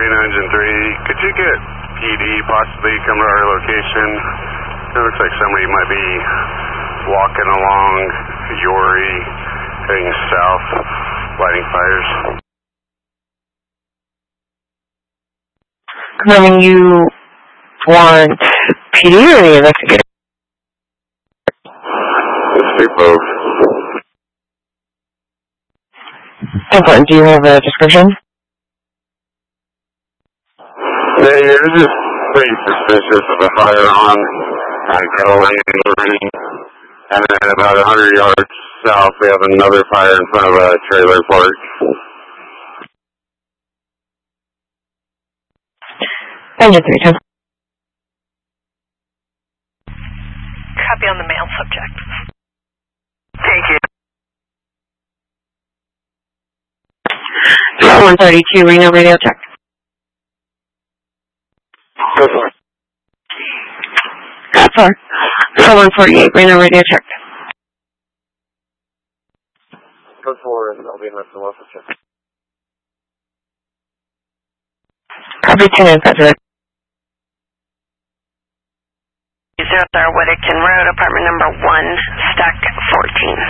Marina Engine 3. Could you get PD possibly come to our location? It looks like somebody might be walking along Yori, heading south, lighting fires. Confirming you want PD or the investigator? Let's do both. Excellent. Do you have a description? Yeah, you're just pretty suspicious of a fire on Catalina, and then about 100 yards south, we have another fire in front of a trailer park. Engine 3, 10. Copy on the male subject. Thank you. 132, Reno radio check. Go for it. 148, Reno radio check. Go for it, I'll be in the local check. Copy 10 and 5. 0 Whittington Road, apartment number 1, stack 14.